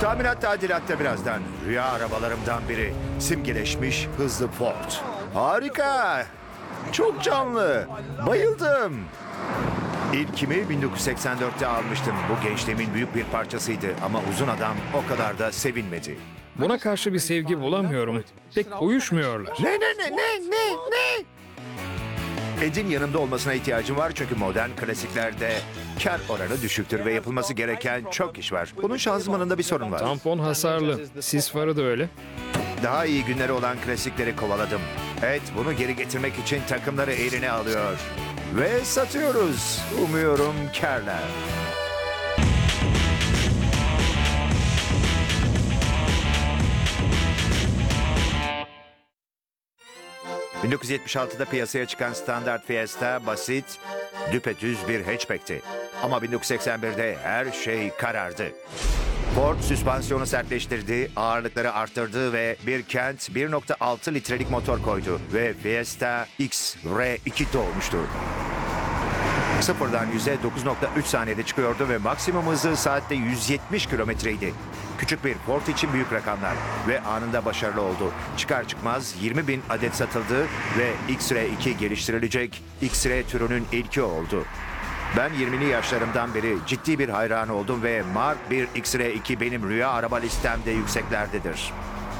Tamirat tadilatta birazdan. Rüya arabalarımdan biri. Simgeleşmiş hızlı Ford. Harika. Çok canlı. Bayıldım. İlkimi 1984'te almıştım. Bu gençliğimin büyük bir parçasıydı ama uzun adam o kadar da sevinmedi. Buna karşı bir sevgi bulamıyorum. Pek uyuşmuyorlar. Ne? Ed'in yanımda olmasına ihtiyacım var çünkü modern klasiklerde kar oranı düşüktür ve yapılması gereken çok iş var. Bunun şanzımanında bir sorun var. Tampon hasarlı. Sis farı da öyle. Daha iyi günleri olan klasikleri kovaladım. Ed bunu geri getirmek için takımları eline alıyor. Ve satıyoruz. Umuyorum kârlar. ...1976'da piyasaya çıkan standart Fiesta basit, düpedüz bir hatchback'ti. Ama 1981'de her şey karardı. Ford süspansiyonu sertleştirdi, ağırlıkları arttırdı ve bir Kent 1.6 litrelik motor koydu. Ve Fiesta X R2 doğmuştu. Sıfırdan 100'e 9.3 saniyede çıkıyordu ve maksimum hızı saatte 170 kilometreydi. Küçük bir Ford için büyük rakamlar ve anında başarılı oldu. Çıkar çıkmaz 20.000 adet satıldı ve X-R2 geliştirilecek X-R türünün ilki oldu. Ben 20'li yaşlarımdan beri ciddi bir hayran oldum ve Mark 1 X-R2 benim rüya araba listemde yükseklerdedir.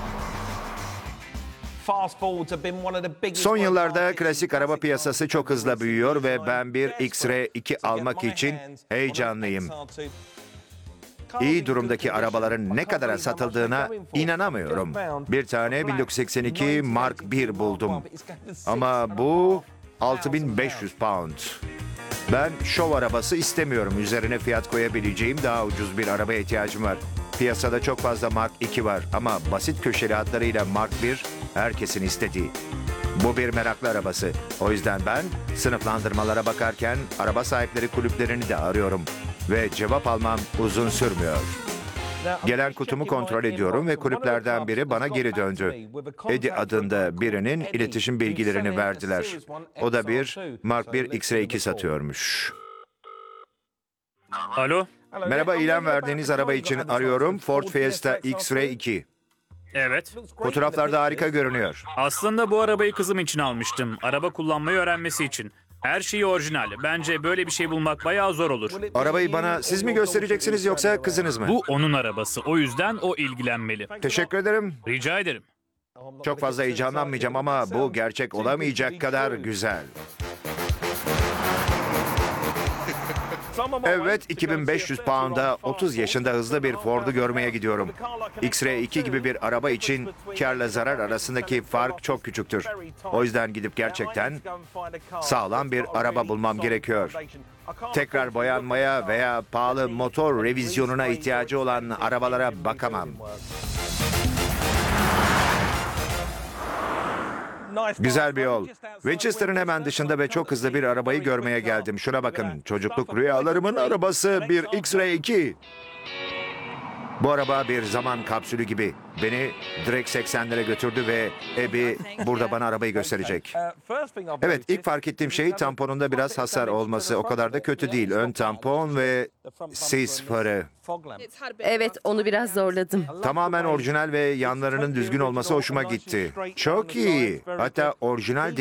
Son yıllarda klasik araba piyasası çok hızla büyüyor ve ben bir X-R2 almak için heyecanlıyım. İyi durumdaki arabaların ne kadara satıldığına inanamıyorum. Bir tane 1982 Mark 1 buldum. Ama bu 6.500 pound. Ben şov arabası istemiyorum. Üzerine fiyat koyabileceğim daha ucuz bir arabaya ihtiyacım var. Piyasada çok fazla Mark 2 var ama basit köşeli hatlarıyla Mark 1 herkesin istediği. Bu bir meraklı arabası. O yüzden ben sınıflandırmalara bakarken araba sahipleri kulüplerini de arıyorum. Ve cevap almam uzun sürmüyor. Gelen kutumu kontrol ediyorum ve kulüplerden biri bana geri döndü. Eddie adında birinin iletişim bilgilerini verdiler. O da bir Mark 1 X-R2 satıyormuş. Alo? Merhaba, ilan verdiğiniz araba için arıyorum. Ford Fiesta X-R2. Evet. Fotoğraflarda harika görünüyor. Aslında bu arabayı kızım için almıştım. Araba kullanmayı öğrenmesi için. Her şeyi orijinal. Bence böyle bir şey bulmak bayağı zor olur. Arabayı bana siz mi göstereceksiniz yoksa kızınız mı? Bu onun arabası. O yüzden o ilgilenmeli. Teşekkür ederim. Rica ederim. Çok fazla heyecanlanmayacağım ama bu gerçek olamayacak kadar güzel. Evet, 2500 pound'a 30 yaşında hızlı bir Ford'u görmeye gidiyorum. X-R2 gibi bir araba için kârla zarar arasındaki fark çok küçüktür. O yüzden gidip gerçekten sağlam bir araba bulmam gerekiyor. Tekrar boyanmaya veya pahalı motor revizyonuna ihtiyacı olan arabalara bakamam. Güzel bir yol. Winchester'ın hemen dışında ve çok hızlı bir arabayı görmeye geldim. Şuna bakın. Çocukluk rüyalarımın arabası bir X-Ray 2. Bu araba bir zaman kapsülü gibi. Beni direkt 80'lere götürdü ve Abby burada bana arabayı gösterecek. Evet, ilk fark ettiğim şey tamponunda biraz hasar olması. O kadar da kötü değil. Ön tampon ve sis farı. Evet, onu biraz zorladım. Tamamen orijinal ve yanlarının düzgün olması hoşuma gitti. Çok iyi. Hatta orijinal